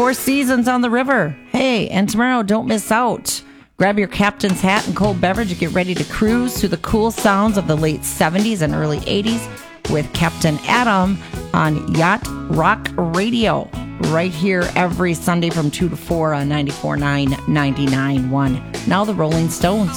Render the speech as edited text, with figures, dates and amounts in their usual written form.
Four Seasons on the river. Hey, and tomorrow, don't miss out. Grab your captain's hat and cold beverage and get ready to cruise through the cool sounds of the late 70s and early 80s with Captain Adam on Yacht Rock Radio. Right here every Sunday from 2 to 4 on 94.9, 99.1. Now the Rolling Stones.